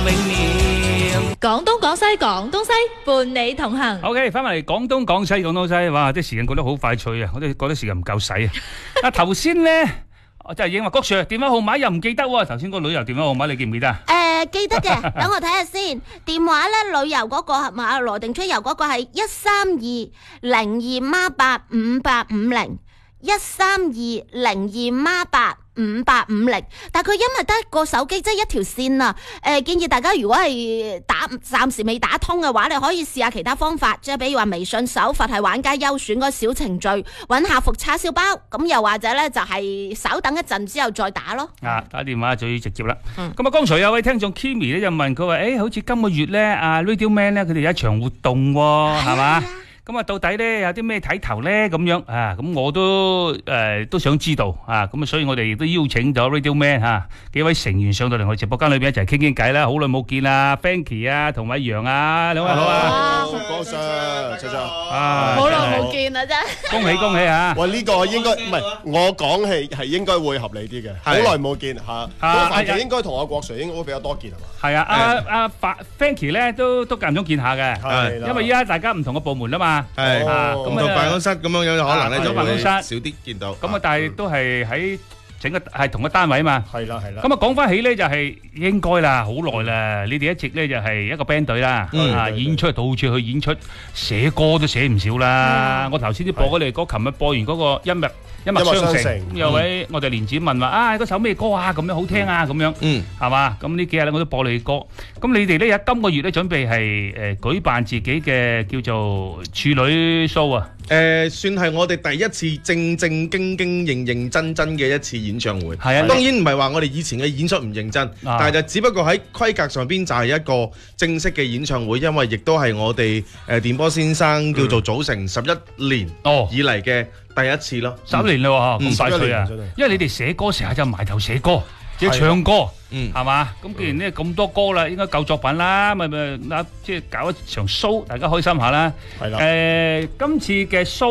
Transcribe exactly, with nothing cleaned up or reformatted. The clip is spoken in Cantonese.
永念。 廣東廣西廣東西伴你同行。 OK， 翻嚟廣東廣西廣東西，哇！啲時間過得好快脆啊，我都覺得時間唔夠使啊。啊，頭先咧，我就係影話郭 Sir 電話號碼又唔記得喎。頭先個旅遊電話號碼你記唔記得啊？ 誒，記得嘅，等我睇下先。電話咧，旅遊嗰個係嘛？羅定出遊嗰個係一三二零二孖八五八五零，一三二零二孖八五八五零。但係佢因為得個手機即係一條線啊。誒，建議大家如果係打暫時未打通嘅話，你可以試下其他方法，即係比如話微信搜佛係玩家優選嗰小程序，揾客服叉燒包。咁又或者咧就係稍等一陣之後再打咯。 啊，打電話最直接啦。咁啊，剛才有位聽眾 Kimi 咧就問佢話：誒，好似今個月咧，阿 Radio Man 咧佢哋有一場活動喎，係嘛？咁啊，到底咧有啲咩睇頭咧？咁樣啊，咁我都誒都想知道啊，咁啊，所以我哋亦都邀請咗 Radio Man 嚇幾位成員上到嚟我直播間裏邊一齊傾傾偈啦。好耐冇見啦 ，Fanky 啊，同埋楊啊，兩位好啊， 郭 Sir，卓卓啊， 好耐冇見啦，真係。 恭喜恭喜嚇！ 喂，呢個應該唔係我講係係應該會合理啲嘅，好耐冇見嚇。咁凡奇應該同阿郭 Sir 應該會比較多見係嘛？ 係啊，阿阿 Fanky 咧都都間唔中見下嘅，因為依家大家唔同嘅部門啊嘛。 係啊，咁同辦公室咁樣樣可能咧就會少啲見到。 咁啊，但係都係喺整個係同個單位嘛。 係啦係啦。 咁啊，講翻起咧就係應該啦，好耐啦。你哋一直咧就係一個 band 隊啦，啊演出到處去演出，寫歌都寫唔少啦。我頭先都播嗰啲歌，琴日播完嗰個音樂。一脈相承，咁有位我哋蓮子問話啊，嗰首咩歌啊？咁樣好聽啊？咁樣，嗯，係嘛？咁呢幾日咧我都播你歌。咁你哋咧有今個月咧準備係誒舉辦自己嘅叫做處女 show 啊？ 誒，算係我哋第一次正正經經、認認真真嘅一次演唱會。 係啊， 當然唔係話我哋以前嘅演出唔認真，但係就只不過喺規格上邊就係一個正式嘅演唱會，因為亦都係我哋誒電波先生叫做組成十一年哦以嚟嘅。第一次咯， 十年啦，咁快脆啊！因為你哋寫歌成日就埋頭寫歌，即係唱歌，係嘛？咁既然呢咁多歌啦，應該夠作品啦，咪咪嗱，即係搞一場 show，大家開心下啦。係啦，誒，今次嘅 show。